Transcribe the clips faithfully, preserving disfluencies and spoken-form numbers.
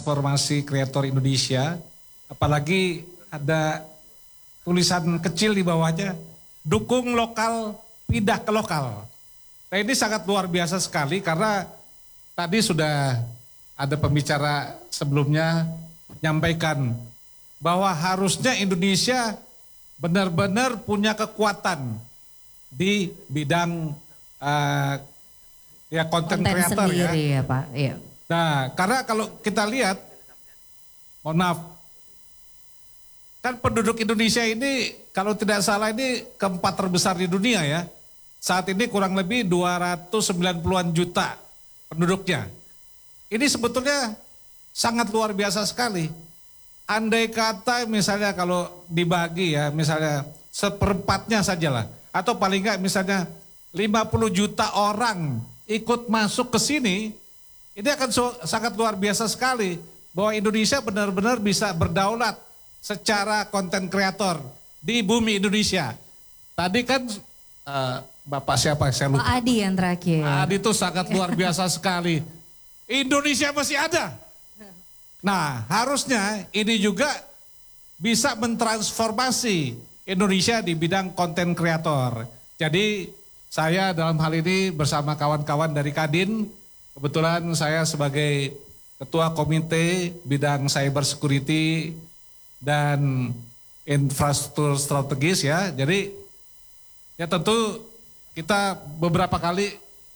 transformasi kreator Indonesia, apalagi ada tulisan kecil di bawahnya, dukung lokal, pindah ke lokal. Nah ini sangat luar biasa sekali karena tadi sudah ada pembicara sebelumnya menyampaikan bahwa harusnya Indonesia benar-benar punya kekuatan di bidang uh, ya konten kreator ya. ya Pak. Iya. Nah karena kalau kita lihat, mohon maaf, kan penduduk Indonesia ini kalau tidak salah ini keempat terbesar di dunia ya. Saat ini kurang lebih dua ratus sembilan puluhan juta penduduknya. Ini sebetulnya sangat luar biasa sekali. Andai kata misalnya kalau dibagi ya, misalnya seperempatnya sajalah. Atau paling enggak misalnya lima puluh juta orang ikut masuk ke sini, ini akan so, sangat luar biasa sekali. Bahwa Indonesia benar-benar bisa berdaulat secara konten kreator di bumi Indonesia. Tadi kan uh, Bapak siapa saya lupa. Pak Adi yang terakhir. Pak Adi itu sangat luar biasa sekali. Indonesia masih ada. Nah harusnya ini juga bisa mentransformasi Indonesia di bidang konten kreator. Jadi saya dalam hal ini bersama kawan-kawan dari Kadin, kebetulan saya sebagai Ketua Komite Bidang Cyber Security dan Infrastruktur Strategis ya. Jadi ya tentu kita beberapa kali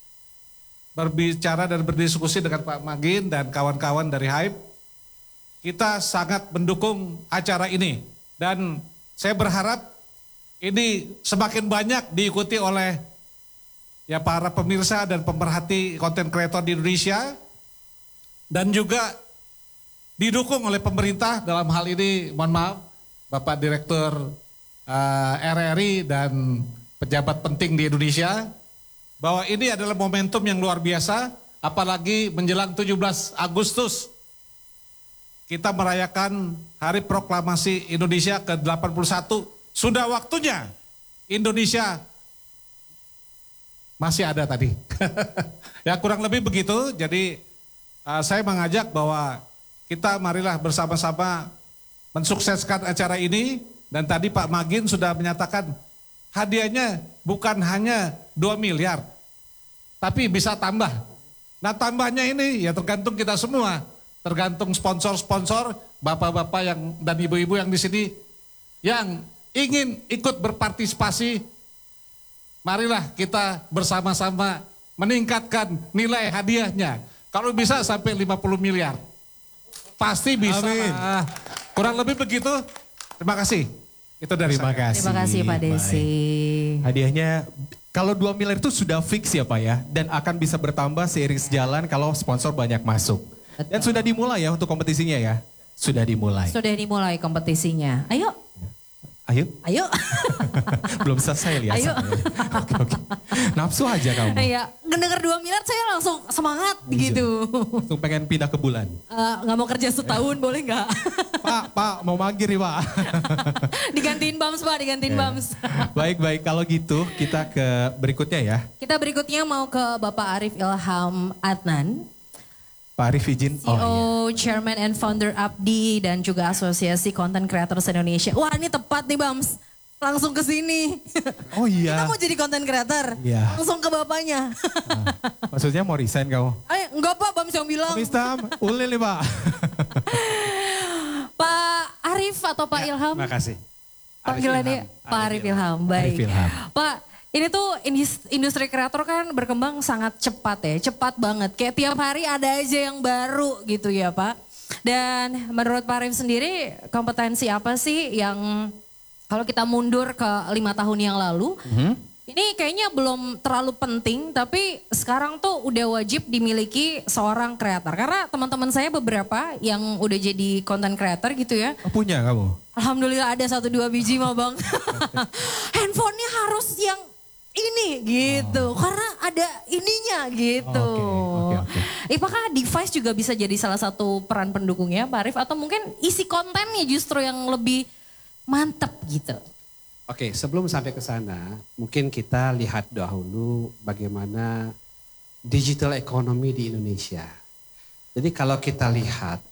berbicara dan berdiskusi dengan Pak Magin dan kawan-kawan dari Hype. Kita sangat mendukung acara ini dan saya berharap ini semakin banyak diikuti oleh ya para pemirsa dan pemerhati konten kreator di Indonesia dan juga didukung oleh pemerintah dalam hal ini, mohon maaf, Bapak Direktur uh, R R I dan pejabat penting di Indonesia, bahwa ini adalah momentum yang luar biasa, apalagi menjelang tujuh belas Agustus. Kita merayakan Hari Proklamasi Indonesia ke delapan puluh satu. Sudah waktunya Indonesia masih ada tadi. Ya kurang lebih begitu. Jadi uh, saya mengajak bahwa kita marilah bersama-sama mensukseskan acara ini. Dan tadi Pak Magin sudah menyatakan hadiahnya bukan hanya dua miliar. Tapi bisa tambah. Nah tambahnya ini ya tergantung kita semua. Tergantung sponsor-sponsor, bapak-bapak yang dan ibu-ibu yang di sini yang ingin ikut berpartisipasi, marilah kita bersama-sama meningkatkan nilai hadiahnya. Kalau bisa sampai lima puluh miliar. Pasti bisa. Amin. Lah. Kurang lebih begitu. Terima kasih. Itu dari Terima saya. kasih. Terima kasih Pak Desi. Baik. Hadiahnya kalau dua miliar itu sudah fix ya Pak ya. Dan akan bisa bertambah seiring sejalan kalau sponsor banyak masuk. Betul. Dan sudah dimulai ya untuk kompetisinya ya. Sudah dimulai. Sudah dimulai kompetisinya. Ayo. Ayo. Ayo. Belum selesai lihat. Ayo. Oke, oke. Nafsu aja kamu. Iya, ngedenger dua miliar saya langsung semangat Iya. gitu. Langsung pengen pindah ke bulan. Eh, nggak mau kerja setahun boleh nggak? Pak, Pak mau magir nih Pak. Digantiin Bams Pak, digantiin Ya. Bams. Baik, baik. Kalau gitu kita ke berikutnya ya. Kita berikutnya mau ke Bapak Arif Ilham Adnan. Pak Arif izin. C E O, Chairman and Founder Abdi dan juga Asosiasi Content Creators Indonesia. Wah ini tepat nih Bams, langsung ke sini. Oh iya. Kita mau jadi content creator, Iya. langsung ke bapaknya. Ah, maksudnya mau resign kamu? Eh enggak Pak, Bams yang bilang. Mistam, ulil nih Pak. Pak Arif atau Pak Ilham? Terima kasih. Panggilannya Pak Arif Ilham, baik. Arif Ilham. Pak, ini tuh indus- industri kreator kan berkembang sangat cepat ya, cepat banget. Kayak tiap hari ada aja yang baru gitu ya Pak. Dan menurut Pak Arif sendiri kompetensi apa sih yang kalau kita mundur ke lima tahun yang lalu, Mhm. ini kayaknya belum terlalu penting tapi sekarang tuh udah wajib dimiliki seorang kreator. Karena teman-teman saya beberapa yang udah jadi content creator gitu ya. Oh, punya kamu? Alhamdulillah ada satu dua biji mah bang. Handphonenya harus yang ini gitu. Karena ada ininya gitu. Oke, oke, oke. Apakah device juga bisa jadi salah satu peran pendukungnya Pak Arif? Atau mungkin isi kontennya justru yang lebih mantep gitu? Oke, sebelum sampai ke sana, mungkin kita lihat dahulu bagaimana digital economy di Indonesia. Jadi kalau kita lihat